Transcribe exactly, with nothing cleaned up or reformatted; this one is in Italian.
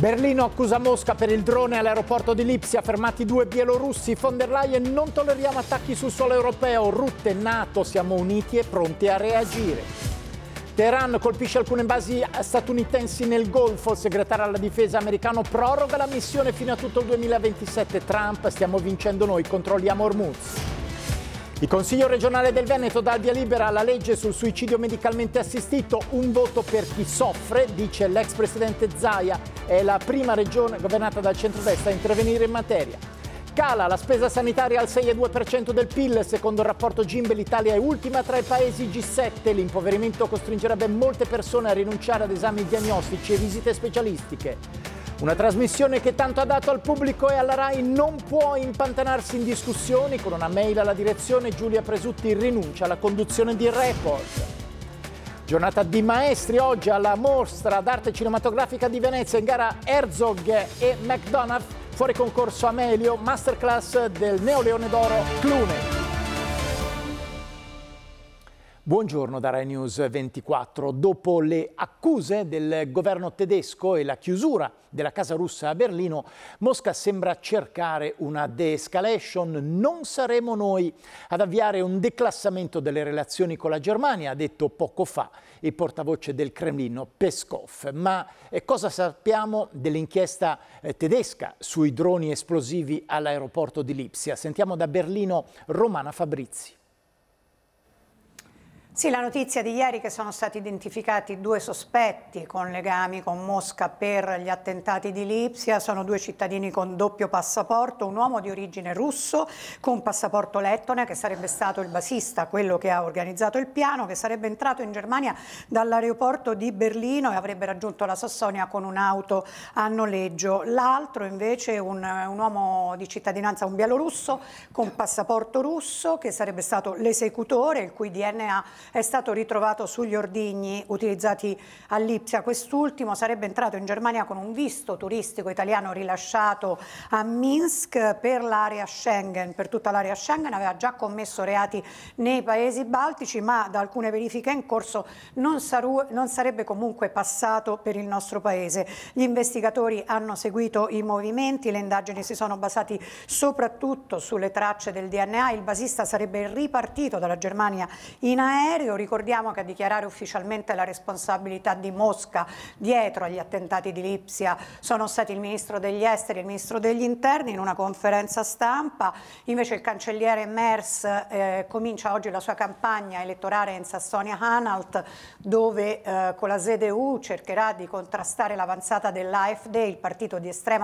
Berlino accusa Mosca per il drone all'aeroporto di Lipsia, fermati due bielorussi. Von der Leyen: non tolleriamo attacchi sul suolo europeo. Rutte, NATO, siamo uniti e pronti a reagire. Teheran colpisce alcune basi statunitensi nel Golfo. Il segretario alla difesa americano proroga la missione fino a tutto il duemilaventisette. Trump: stiamo vincendo noi, controlliamo Hormuz. Il Consiglio regionale del Veneto dà il via libera alla legge sul suicidio medicalmente assistito, un voto per chi soffre, dice l'ex presidente Zaia. È la prima regione governata dal centrodestra a intervenire in materia. Cala la spesa sanitaria al sei virgola due per cento del P I L, secondo il rapporto Gimbe l'Italia è ultima tra i paesi G sette. L'impoverimento costringerebbe molte persone a rinunciare ad esami diagnostici e visite specialistiche. Una trasmissione che tanto ha dato al pubblico e alla RAI non può impantanarsi in discussioni. Con una mail alla direzione, Giulia Presutti rinuncia alla conduzione di Report. Giornata di maestri oggi alla Mostra d'Arte Cinematografica di Venezia. In gara Herzog e McDonagh, fuori concorso Amelio, masterclass del Neoleone d'Oro Clune. Buongiorno da Rai News ventiquattro. Dopo le accuse del governo tedesco e la chiusura della casa russa a Berlino, Mosca sembra cercare una de-escalation. Non saremo noi ad avviare un declassamento delle relazioni con la Germania, ha detto poco fa il portavoce del Cremlino Peskov. Ma eh, cosa sappiamo dell'inchiesta eh, tedesca sui droni esplosivi all'aeroporto di Lipsia? Sentiamo da Berlino Romana Fabrizi. Sì, la notizia di ieri che sono stati identificati due sospetti con legami con Mosca per gli attentati di Lipsia. Sono due cittadini con doppio passaporto, un uomo di origine russo con passaporto lettone, che sarebbe stato il basista, quello che ha organizzato il piano, che sarebbe entrato in Germania dall'aeroporto di Berlino e avrebbe raggiunto la Sassonia con un'auto a noleggio. L'altro invece un, un uomo di cittadinanza, un bielorusso con passaporto russo, che sarebbe stato l'esecutore, il cui D N A è stato ritrovato sugli ordigni utilizzati a Lipsia. Quest'ultimo sarebbe entrato in Germania con un visto turistico italiano rilasciato a Minsk per l'area Schengen, per tutta l'area Schengen. Aveva già commesso reati nei paesi baltici, ma da alcune verifiche in corso non, saru- non sarebbe comunque passato per il nostro paese. Gli investigatori hanno seguito i movimenti, le indagini si sono basati soprattutto sulle tracce del D N A. Il basista sarebbe ripartito dalla Germania in aereo. Ricordiamo che a dichiarare ufficialmente la responsabilità di Mosca dietro agli attentati di Lipsia sono stati il ministro degli esteri e il ministro degli interni in una conferenza stampa. Invece il cancelliere Merz eh, comincia oggi la sua campagna elettorale in Sassonia-Anhalt, dove eh, con la Z D U cercherà di contrastare l'avanzata dell'A F D, il partito di estrema